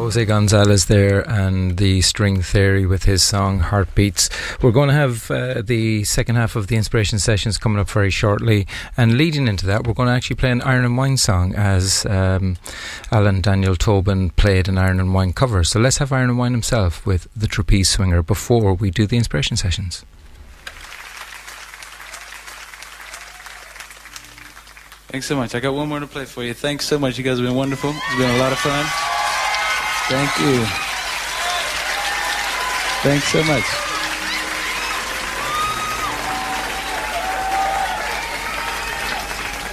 Jose Gonzalez there and the String Theory with his song Heartbeats. We're going to have the second half of the Inspiration Sessions coming up very shortly, and leading into that we're going to actually play an Iron and Wine song, as Alan Daniel Tobin played an Iron and Wine cover. So let's have Iron and Wine himself with The Trapeze Swinger before we do the Inspiration Sessions. Thanks so much. I got one more to play for you. Thanks so much. You guys have been wonderful. It's been a lot of fun. Thank you. Thanks so much.